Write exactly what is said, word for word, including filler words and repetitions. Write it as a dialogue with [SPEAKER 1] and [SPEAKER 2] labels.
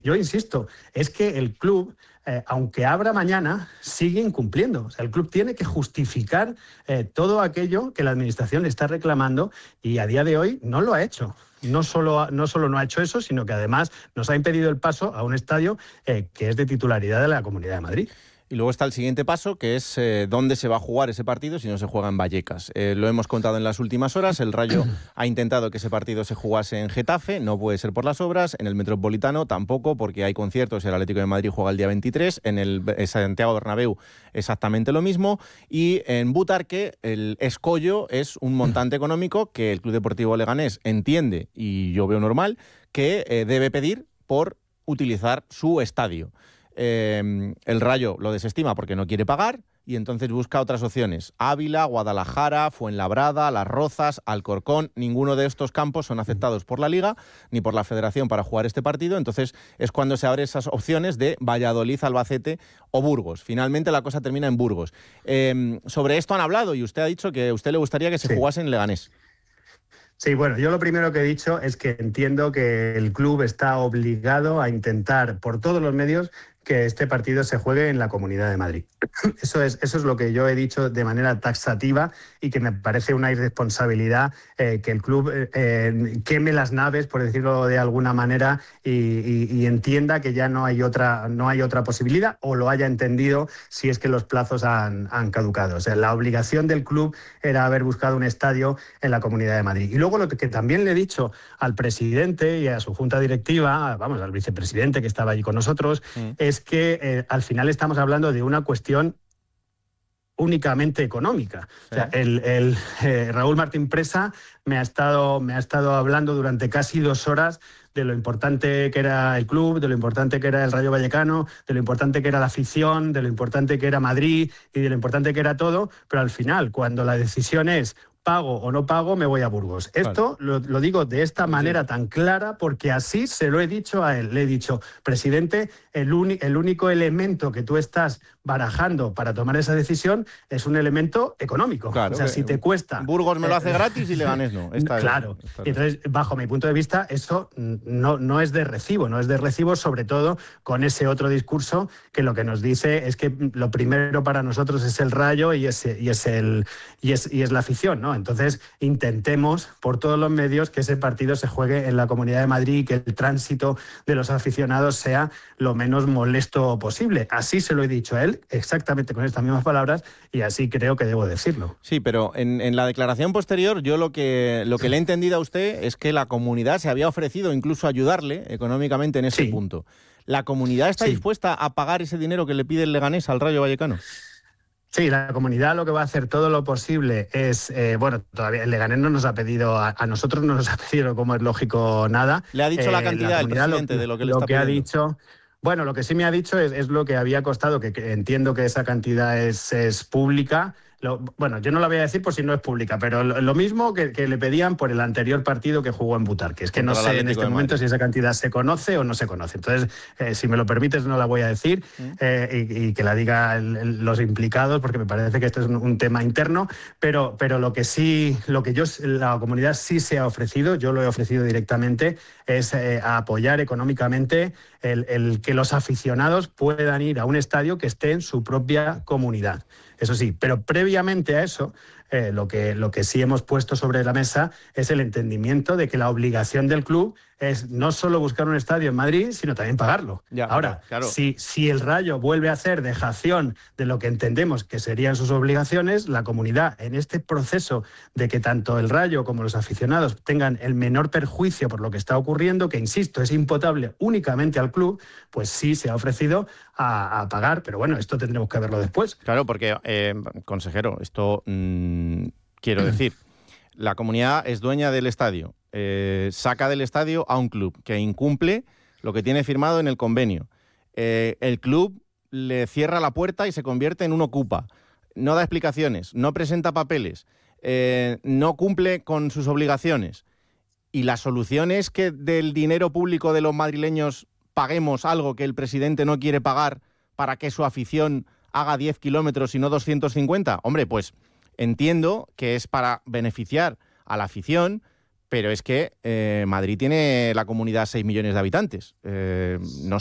[SPEAKER 1] yo insisto, es que el club, eh, aunque abra mañana, sigue incumpliendo. O sea, el club tiene que justificar eh, todo aquello que la administración le está reclamando y a día de hoy no lo ha hecho. No solo, no solo no ha hecho eso, sino que además nos ha impedido el paso a un estadio eh, que es de titularidad de la Comunidad de Madrid.
[SPEAKER 2] Y luego está el siguiente paso, que es eh, dónde se va a jugar ese partido si no se juega en Vallecas. Eh, lo hemos contado en las últimas horas, el Rayo ha intentado que ese partido se jugase en Getafe, no puede ser por las obras, en el Metropolitano tampoco, porque hay conciertos, el Atlético de Madrid juega el día veintitrés, en el Santiago Bernabéu exactamente lo mismo, y en Butarque el escollo es un montante económico que el Club Deportivo Leganés entiende, y yo veo normal, que eh, debe pedir por utilizar su estadio. Eh, el Rayo lo desestima porque no quiere pagar y entonces busca otras opciones. Ávila, Guadalajara, Fuenlabrada, Las Rozas, Alcorcón, ninguno de estos campos son aceptados por la Liga ni por la Federación para jugar este partido, entonces es cuando se abren esas opciones de Valladolid, Albacete o Burgos. Finalmente la cosa termina en Burgos. Eh, sobre esto han hablado y usted ha dicho que a usted le gustaría que se
[SPEAKER 1] sí.
[SPEAKER 2] jugase en Leganés.
[SPEAKER 1] Sí, bueno, yo lo primero que he dicho es que entiendo que el club está obligado a intentar por todos los medios que este partido se juegue en la Comunidad de Madrid. Eso es, eso es lo que yo he dicho de manera taxativa y que me parece una irresponsabilidad eh, que el club eh, queme las naves, por decirlo de alguna manera, y, y, y entienda que ya no hay otra, no hay otra posibilidad, o lo haya entendido si es que los plazos han, han caducado. O sea, la obligación del club era haber buscado un estadio en la Comunidad de Madrid. Y luego lo que también le he dicho al presidente y a su junta directiva, vamos, al vicepresidente que estaba allí con nosotros, mm. es que eh, al final estamos hablando de una cuestión únicamente económica. Sí. O sea, el, el eh, Raúl Martín Presa me ha estado me ha estado hablando durante casi dos horas de lo importante que era el club, de lo importante que era el Rayo Vallecano, de lo importante que era la afición, de lo importante que era Madrid y de lo importante que era todo, pero al final, cuando la decisión es pago o no pago, me voy a Burgos. Esto vale. lo, lo digo de esta manera sí. tan clara porque así se lo he dicho a él. Le he dicho, presidente, el, uni, el único elemento que tú estás barajando para tomar esa decisión es un elemento económico. Claro, o sea, si te cuesta...
[SPEAKER 2] Burgos me lo hace eh, gratis y Leganés no. Esta
[SPEAKER 1] claro.
[SPEAKER 2] Es, esta
[SPEAKER 1] Entonces, bajo mi punto de vista, eso no, no es de recibo. No es de recibo, sobre todo con ese otro discurso que lo que nos dice es que lo primero para nosotros es el Rayo y es, y es, el, y es, y es la afición, ¿no? Entonces, intentemos por todos los medios que ese partido se juegue en la Comunidad de Madrid y que el tránsito de los aficionados sea lo menos molesto posible. Así se lo he dicho a él, exactamente con estas mismas palabras, y así creo que debo decirlo.
[SPEAKER 2] Sí, pero en, en la declaración posterior yo lo que, lo que le he entendido a usted es que la comunidad se había ofrecido incluso ayudarle económicamente en ese sí. punto. ¿La comunidad está sí. dispuesta a pagar ese dinero que le pide el Leganés al Rayo Vallecano?
[SPEAKER 1] Sí, la comunidad lo que va a hacer todo lo posible es, eh, bueno, todavía el Leganés no nos ha pedido, a, a nosotros no nos ha pedido, como es lógico, nada.
[SPEAKER 2] ¿Le ha dicho eh, la cantidad el presidente
[SPEAKER 1] lo,
[SPEAKER 2] de lo que le
[SPEAKER 1] lo
[SPEAKER 2] está
[SPEAKER 1] que
[SPEAKER 2] pidiendo?
[SPEAKER 1] ha dicho, bueno, lo que sí me ha dicho es, es lo que había costado, que, que entiendo que esa cantidad es, es pública. Lo, bueno, yo no la voy a decir por si no es pública, pero lo, lo mismo que, que le pedían por el anterior partido que jugó en Butarque. Es que no sé en este momento si esa cantidad se conoce o no se conoce. Entonces, eh, si me lo permites, no la voy a decir eh, y, y que la diga el, el, los implicados, porque me parece que esto es un, un tema interno. Pero, pero lo que sí, lo que yo, la comunidad sí se ha ofrecido, yo lo he ofrecido directamente, es eh, a apoyar económicamente el, el que los aficionados puedan ir a un estadio que esté en su propia comunidad. Eso sí, pero previamente a eso, eh, lo que, lo que sí hemos puesto sobre la mesa es el entendimiento de que la obligación del club es no solo buscar un estadio en Madrid, sino también pagarlo. Ya, Ahora, claro. si, si el Rayo vuelve a hacer dejación de lo que entendemos que serían sus obligaciones, la comunidad, en este proceso de que tanto el Rayo como los aficionados tengan el menor perjuicio por lo que está ocurriendo, que, insisto, es imputable únicamente al club, pues sí se ha ofrecido a, a pagar. Pero bueno, esto tendremos que verlo después.
[SPEAKER 2] Claro, porque, eh, consejero, esto mmm, quiero decir, la comunidad es dueña del estadio. Eh, saca del estadio a un club que incumple lo que tiene firmado en el convenio. Eh, el club le cierra la puerta y se convierte en un ocupa. No da explicaciones, no presenta papeles, eh, no cumple con sus obligaciones. Y la solución es que del dinero público de los madrileños paguemos algo que el presidente no quiere pagar para que su afición haga diez kilómetros y no doscientos cincuenta. Hombre, pues entiendo que es para beneficiar a la afición, Pero es que eh, Madrid tiene la comunidad seis millones de habitantes. Eh, no